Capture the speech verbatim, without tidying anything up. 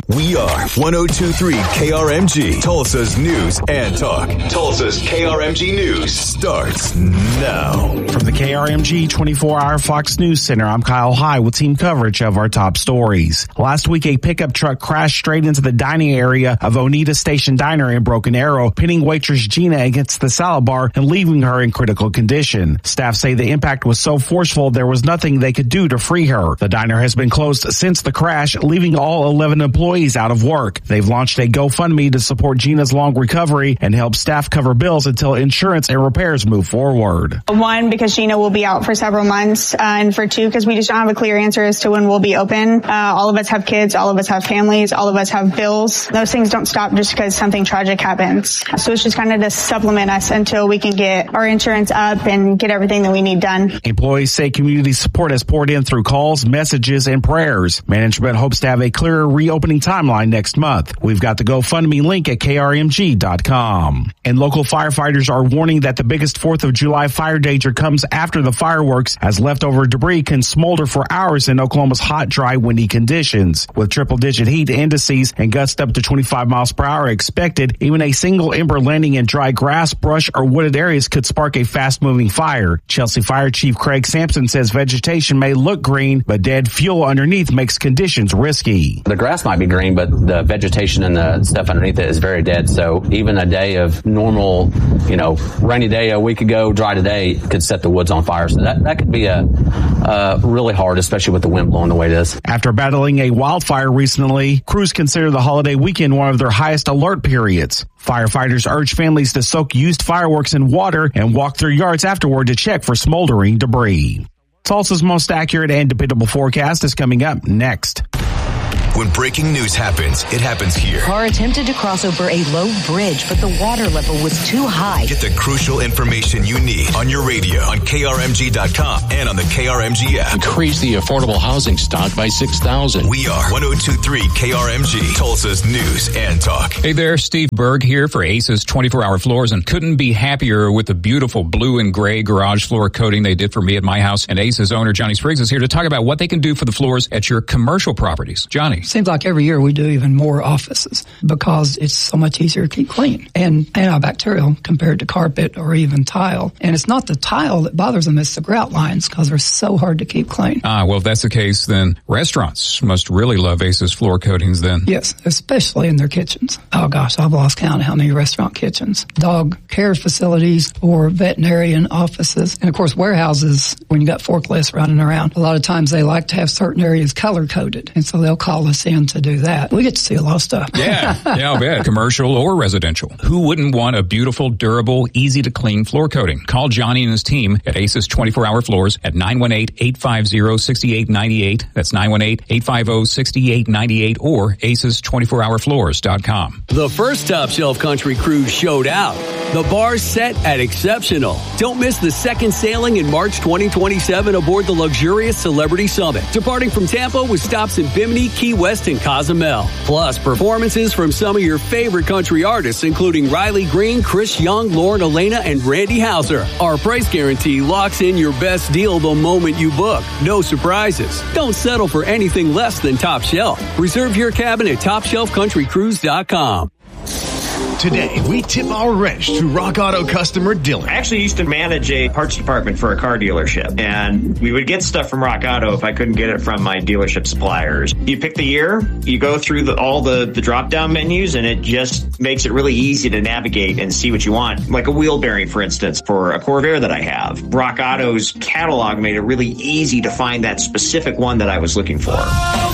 We are one oh two point three K R M G, Tulsa's news and talk. Tulsa's K R M G News starts now. From the K R M G twenty-four hour Fox News Center, I'm Kyle High with team coverage of our top stories. Last week, a pickup truck crashed straight into the dining area of Oneida Station Diner in Broken Arrow, pinning waitress Gina against the salad bar and leaving her in critical condition. Staff say the impact was so forceful there was nothing they could do to free her. The diner has been closed since the crash, leaving all eleven employees out of work. They've launched a GoFundMe to support Gina's long recovery and help staff cover bills until insurance and repairs move forward. One, because Gina will be out for several months, uh, and for two, because we just don't have a clear answer as to when we'll be open. Uh, all of us have kids, all of us have families, all of us have bills. Those things don't stop just because something tragic happens. So it's just kind of to supplement us until we can get our insurance up and get everything that we need done. Employees say community support has poured in through calls, messages, and prayers. Management hopes to have a clearer reopening timeline next month. We've got the GoFundMe link at K R M G dot com. And local firefighters are warning that the biggest fourth of July fire danger comes after the fireworks, as leftover debris can smolder for hours in Oklahoma's hot, dry, windy conditions. With triple-digit heat indices and gusts up to twenty-five miles per hour expected, even a single ember landing in dry grass, brush, or wooded areas could spark a fast-moving fire. Chelsea Fire Chief Craig Sampson says vegetation may look green, but dead fuel underneath makes conditions risky. The grass might be green, but the vegetation and the stuff underneath it is very dead. So even a day of normal, you know, rainy day a week ago, dry today could set the woods on fire. So that, that could be a uh, really hard, especially with the wind blowing the way it is. After battling a wildfire recently, crews consider the holiday weekend one of their highest alert periods. Firefighters urge families to soak used fireworks in water and walk through yards afterward to check for smoldering debris. Tulsa's most accurate and dependable forecast is coming up next. When breaking news happens, it happens here. Car attempted to cross over a low bridge, but the water level was too high. Get the crucial information you need on your radio, on K R M G dot com, and on the K R M G app. Increase the affordable housing stock by six thousand. We are one oh two point three K R M G, Tulsa's news and talk. Hey there, Steve Berg here for Aces twenty-four hour Floors, and couldn't be happier with the beautiful blue and gray garage floor coating they did for me at my house. And Aces owner Johnny Spriggs is here to talk about what they can do for the floors at your commercial properties. Johnny. Seems like every year we do even more offices because it's so much easier to keep clean and antibacterial compared to carpet or even tile. And it's not the tile that bothers them, it's the grout lines because they're so hard to keep clean. Ah, well, if that's the case, then restaurants must really love Aces floor coatings then. Yes, especially in their kitchens. Oh gosh, I've lost count of how many restaurant kitchens, dog care facilities, or veterinarian offices. And of course, warehouses, when you got forklifts running around, a lot of times they like to have certain areas color coded. And so they'll call us in to do that. We get to see a lot of stuff. Yeah, yeah, I'll bet. Commercial or residential. Who wouldn't want a beautiful, durable, easy to clean floor coating? Call Johnny and his team at Aces twenty-four hour Floors at nine one eight, eight five zero, six eight nine eight. That's nine one eight, eight five zero, six eight nine eight or aces twenty-four hour floors dot com. The first Top Shelf Country Cruise showed out. The bar's set at exceptional. Don't miss the second sailing in March twenty twenty-seven aboard the luxurious Celebrity Summit, departing from Tampa with stops in Bimini, Key West, and Cozumel. Plus, performances from some of your favorite country artists, including Riley Green, Chris Young, Lauren Elena, and Randy Houser. Our price guarantee locks in your best deal the moment you book. No surprises. Don't settle for anything less than Top Shelf. Reserve your cabin at top shelf country cruise dot com. Today, we tip our wrench to Rock Auto customer Dylan. I actually used to manage a parts department for a car dealership, and we would get stuff from Rock Auto if I couldn't get it from my dealership suppliers. You pick the year, you go through the, all the, the drop-down menus, and it just makes it really easy to navigate and see what you want. Like a wheel bearing, for instance, for a Corvair that I have. Rock Auto's catalog made it really easy to find that specific one that I was looking for.